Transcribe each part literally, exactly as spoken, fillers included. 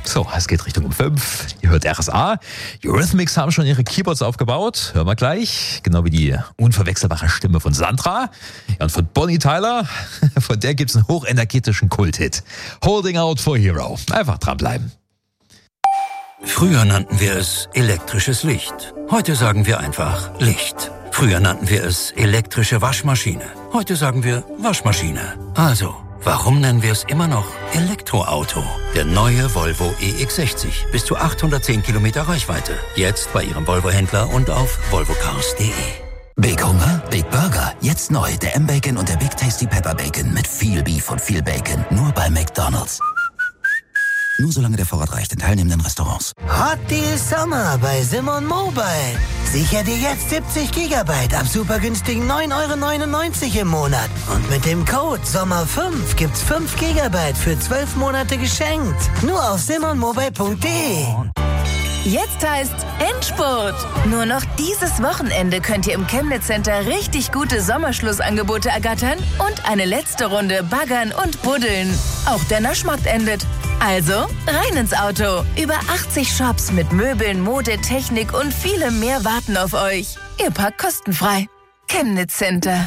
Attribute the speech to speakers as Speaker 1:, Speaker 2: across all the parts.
Speaker 1: So, es geht Richtung um fünf. Ihr hört R S A. Eurythmics haben schon ihre Keyboards aufgebaut. Hören wir gleich. Genau wie die unverwechselbare Stimme von Sandra. Ja, und von Bonnie Tyler. Von der gibt's einen hochenergetischen Kulthit. Holding Out for Hero. Einfach dranbleiben.
Speaker 2: Früher nannten wir es elektrisches Licht. Heute sagen wir einfach Licht. Früher nannten wir es elektrische Waschmaschine. Heute sagen wir Waschmaschine. Also, warum nennen wir es immer noch Elektroauto? Der neue Volvo E X sechzig. Bis zu achthundertzehn Kilometer Reichweite. Jetzt bei Ihrem Volvo-Händler und auf volvo cars punkt de.
Speaker 3: Big Hunger, Big Burger. Jetzt neu der M-Bacon und der Big Tasty Pepper Bacon mit viel Beef und viel Bacon. Nur bei McDonald's. Nur solange der Vorrat reicht in teilnehmenden Restaurants.
Speaker 4: Hot Deal Sommer bei Simon Mobile. Sicher dir jetzt siebzig Gigabyte ab super günstigen neun Euro neunundneunzig im Monat. Und mit dem Code Sommer fünf gibt's fünf Gigabyte für zwölf Monate geschenkt. Nur auf simon mobile punkt de.
Speaker 5: Jetzt heißt Endspurt. Nur noch dieses Wochenende könnt ihr im Chemnitz Center richtig gute Sommerschlussangebote ergattern und eine letzte Runde baggern und buddeln. Auch der Naschmarkt endet. Also rein ins Auto. Über achtzig Shops mit Möbeln, Mode, Technik und vielem mehr warten auf euch. Ihr parkt kostenfrei. Chemnitz Center.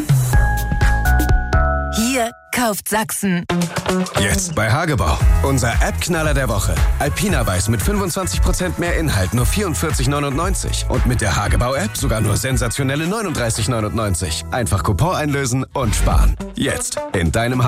Speaker 5: Hier kauft Sachsen.
Speaker 6: Jetzt bei Hagebau. Unser App-Knaller der Woche. Alpina Weiß mit fünfundzwanzig Prozent mehr Inhalt, nur vierundvierzig neunundneunzig. Und mit der Hagebau-App sogar nur sensationelle neununddreißig neunundneunzig. Einfach Coupon einlösen und sparen. Jetzt in deinem